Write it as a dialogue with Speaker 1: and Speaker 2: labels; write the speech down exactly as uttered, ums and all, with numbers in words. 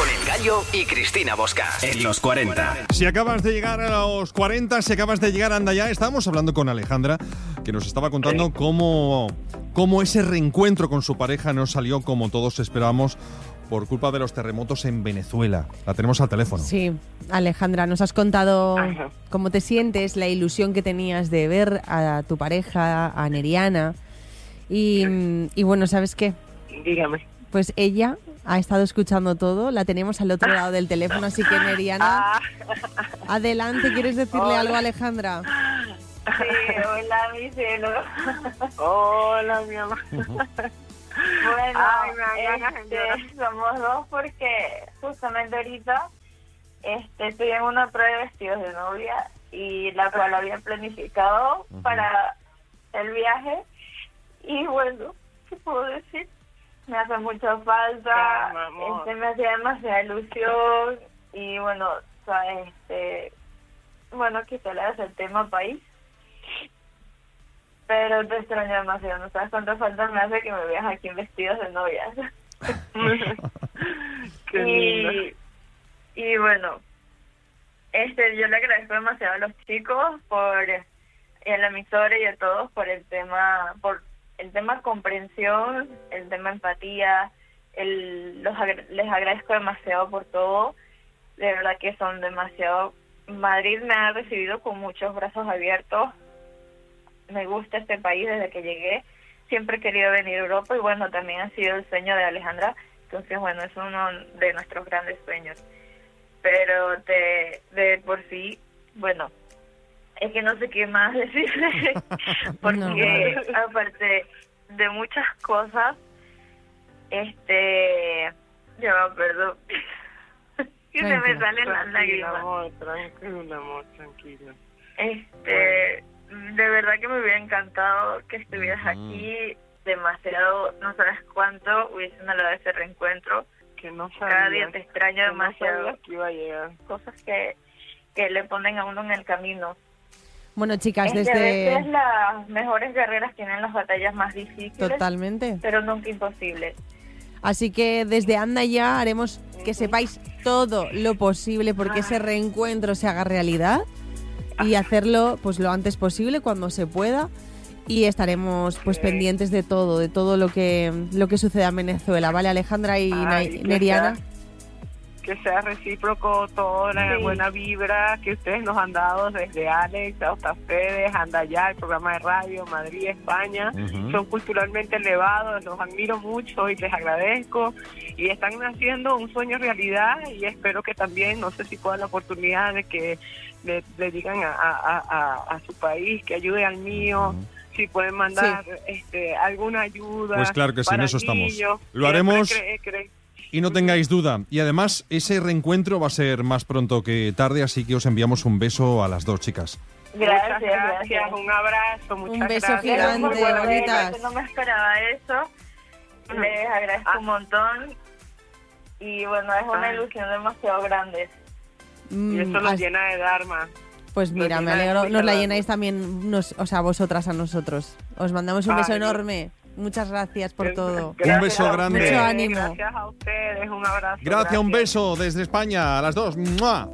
Speaker 1: Con El Gallo y Cristina Bosca. En los cuarenta.
Speaker 2: Si acabas de llegar a los cuarenta, si acabas de llegar a Anda Ya, estábamos hablando con Alejandra, que nos estaba contando sí. cómo, cómo ese reencuentro con su pareja no salió como todos esperábamos por culpa de los terremotos en Venezuela. La tenemos al teléfono.
Speaker 3: Sí, Alejandra, nos has contado cómo te sientes, la ilusión que tenías de ver a tu pareja, a Neriana. Y, y bueno, ¿sabes qué?
Speaker 4: Dígame.
Speaker 3: Pues ella ha estado escuchando todo, la tenemos al otro lado del teléfono, así que Neriana, adelante, ¿quieres decirle hola. algo a Alejandra?
Speaker 5: Sí, hola mi cielo.
Speaker 4: Hola mi amor.
Speaker 5: Bueno, Ay, este, somos dos porque justamente ahorita este, estoy en una prueba de vestidos de novia y la cual había planificado uh-huh. para el viaje y bueno, ¿qué puedo decir? Me hace mucha falta, este, me hacía demasiada ilusión y bueno, o sea, este, bueno, quizá le hace el tema país. Pero te extraño demasiado, no sabes cuánta falta me hace que me veas aquí en vestidos de novia.
Speaker 4: Qué
Speaker 5: y, y bueno, este yo le agradezco demasiado a los chicos por y a la emisora y a todos por el tema, por el tema comprensión, el tema empatía, el, los les agradezco demasiado por todo, de verdad que son demasiado. Madrid me ha recibido con muchos brazos abiertos. Me gusta este país desde que llegué. Siempre he querido venir a Europa y bueno, también ha sido el sueño de Alejandra. Entonces, bueno, es uno de nuestros grandes sueños. Pero de, de por sí, bueno, es que no sé qué más decirle. Porque no. aparte de muchas cosas, este, yo, perdón, que se me salen las lágrimas.
Speaker 4: Amor, tranquilo, amor, tranquilo.
Speaker 5: Este... De verdad que me hubiera encantado que estuvieras aquí, demasiado, no sabes cuánto hubiese anhelado ese reencuentro.
Speaker 4: Que no sabía,
Speaker 5: cada día te extraño demasiado.
Speaker 4: No que iba a llegar.
Speaker 5: Cosas que, que le ponen a uno en el camino.
Speaker 3: Bueno, chicas,
Speaker 5: es
Speaker 3: desde...
Speaker 5: que a veces las mejores guerreras tienen las batallas más difíciles.
Speaker 3: Totalmente.
Speaker 5: Pero nunca imposibles.
Speaker 3: Así que desde Anda Ya haremos que sepáis todo lo posible porque ese reencuentro se haga realidad. Y hacerlo pues lo antes posible, cuando se pueda. Y estaremos pues sí. pendientes de todo, de todo lo que lo que suceda en Venezuela, ¿vale, Alejandra y Ay, Neriana?
Speaker 4: Que sea, que sea recíproco toda la sí. buena vibra que ustedes nos han dado desde Alex hasta ustedes, Anda Ya, el programa de radio, Madrid, España. Uh-huh. Son culturalmente elevados, los admiro mucho y les agradezco. Y están haciendo un sueño realidad y espero que también, no sé si pueda la oportunidad de que le, le digan a, a, a, a su país que ayude al mío, uh-huh. si pueden mandar sí. este, alguna ayuda.
Speaker 2: Pues claro que sí, en eso estamos.
Speaker 4: Niños.
Speaker 2: Lo haremos
Speaker 4: cree, cree.
Speaker 2: y no tengáis duda. Y además, ese reencuentro va a ser más pronto que tarde, así que os enviamos un beso a las dos, chicas.
Speaker 5: Gracias,
Speaker 4: muchas gracias,
Speaker 5: gracias.
Speaker 4: un abrazo, muchas
Speaker 3: un beso
Speaker 4: gracias.
Speaker 3: gigante, bonitas.
Speaker 5: No me esperaba eso, les agradezco ah. un montón y bueno, es una ah. ilusión demasiado grande.
Speaker 4: Y eso nos llena de Dharma.
Speaker 3: Pues mira, me alegro. Nos la llenáis también, nos, o sea, vosotras a nosotros. Os mandamos un beso Ay, enorme. Muchas gracias por todo.
Speaker 2: Gracias, un beso grande.
Speaker 3: Mucho ánimo.
Speaker 4: Gracias a ustedes, un abrazo.
Speaker 2: Gracias, gracias. Un beso desde España a las dos. ¡Mua!